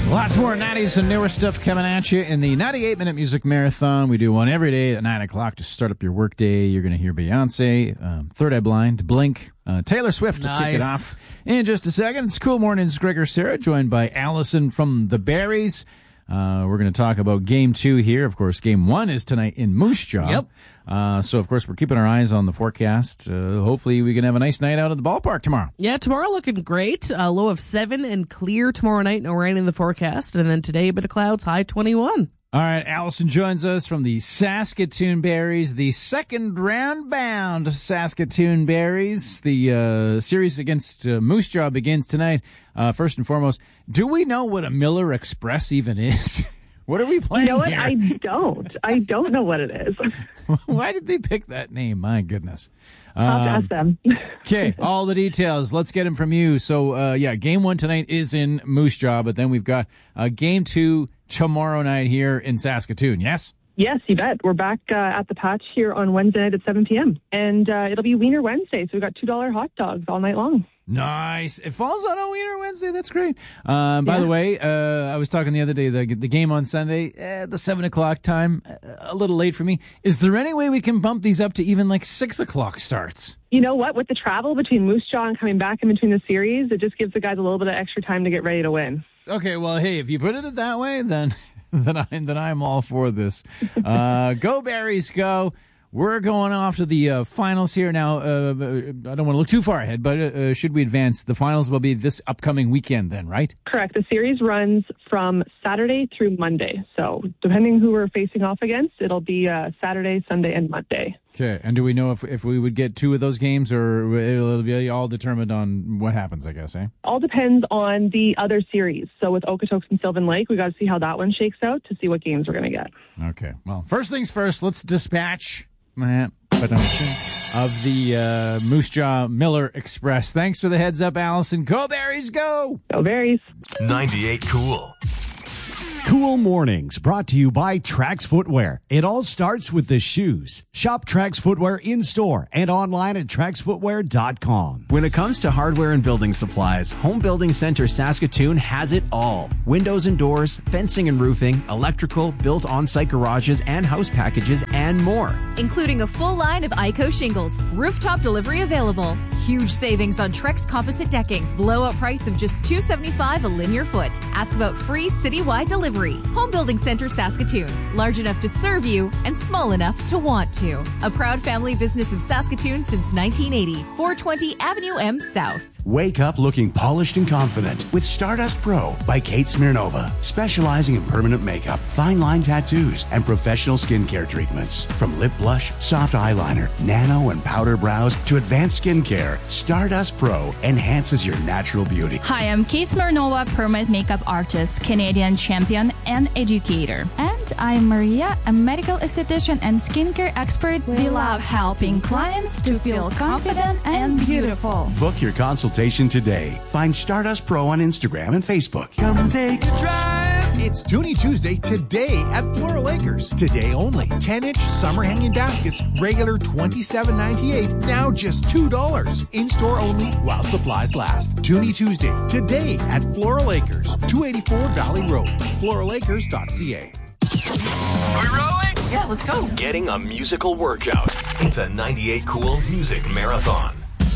Lots more 90s and newer stuff coming at you in the 98-minute music marathon. We do one every day at 9 o'clock to start up your workday. You're going to hear Beyonce, Third Eye Blind, Blink, Taylor Swift to kick it off. In just a second, it's Cool Mornings, Gregor Sarah, joined by Allison from the Berries. We're going to talk about Game 2 here. Of course, Game 1 is tonight in Moose Jaw. Yep. So, of course, we're keeping our eyes on the forecast. Hopefully, we can have a nice night out at the ballpark tomorrow. Yeah, tomorrow looking great. Low of 7 and clear tomorrow night. No rain in the forecast. And then today, a bit of clouds, high 21. All right, Allison joins us from the Saskatoon Berries, the second round bound Saskatoon Berries. The series against Moose Jaw begins tonight. First and foremost, do we know what a Miller Express even is? What are we playing here? Here? I don't know what it is. Why did they pick that name? My goodness. I'll have to ask them. Okay, all the details. Let's get them from you. So, Game 1 tonight is in Moose Jaw, but then we've got Game 2 tomorrow night here in Saskatoon, yes? Yes, you bet. We're back at the Patch here on Wednesday night at 7 p.m. And it'll be Wiener Wednesday, so we've got $2 hot dogs all night long. Nice. It falls on a Wiener Wednesday. That's great. By the way, I was talking the other day, the game on Sunday, the 7 o'clock time, a little late for me. Is there any way we can bump these up to even like 6 o'clock starts? You know what? With the travel between Moose Jaw and coming back in between the series, it just gives the guys a little bit of extra time to get ready to win. Okay, well, hey, if you put it that way, then I'm all for this. Go Berries, go. We're going off to the finals here now. I don't want to look too far ahead, but should we advance? The finals will be this upcoming weekend then, right? Correct. The series runs from Saturday through Monday. So depending who we're facing off against, it'll be Saturday, Sunday, and Monday. Okay. And do we know if we would get 2 of those games, or it'll be all determined on what happens, I guess, eh? All depends on the other series. So with Okotoks and Sylvan Lake, we got to see how that one shakes out to see what games we're going to get. Okay. Well, first things first, let's dispatch of the Moose Jaw Miller Express. Thanks for the heads up, Allison. Go Berries, go! Go Berries. 98 Cool. Cool Mornings, brought to you by Trax Footwear. It all starts with the shoes. Shop Trax Footwear in-store and online at TraxFootwear.com. When it comes to hardware and building supplies, Home Building Center Saskatoon has it all. Windows and doors, fencing and roofing, electrical, built on-site garages and house packages, and more. Including a full line of ICO shingles, rooftop delivery available, huge savings on Trex composite decking, blowout price of just $275 a linear foot. Ask about free citywide delivery. Home Building Center Saskatoon, large enough to serve you and small enough to want to. A proud family business in Saskatoon since 1980, 420 Avenue M South. Wake up looking polished and confident with Stardust Pro by Kate Smirnova, specializing in permanent makeup, fine line tattoos, and professional skincare treatments. From lip blush, soft eyeliner, nano and powder brows to advanced skincare, Stardust Pro enhances your natural beauty. Hi, I'm Kate Smirnova, permanent makeup artist, Canadian champion, and educator. And I'm Maria, a medical esthetician and skincare expert. We love helping clients to feel confident and beautiful. Book your consultation today. Find Stardust Pro on Instagram and Facebook. Come take a drive. It's Toonie Tuesday today at Floral Acres. Today only. 10-inch summer hanging baskets, regular $27.98, now just $2. In-store only while supplies last. Toonie Tuesday today at Floral Acres, 284 Valley Road, floralacres.ca. Are we rolling? Yeah, let's go. Getting a musical workout. It's a 98 Cool Music Marathon.